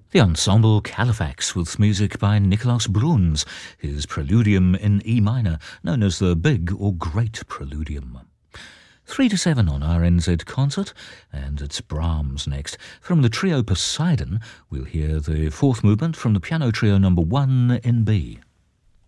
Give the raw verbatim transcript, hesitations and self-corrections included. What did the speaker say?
The ensemble Califax with music by Nikolaus Bruns, his Preludium in E minor, known as the Big or Great Preludium. Three to seven on R N Z Concert, and it's Brahms next. From the trio Poseidon, we'll hear the fourth movement from the piano trio number one in B.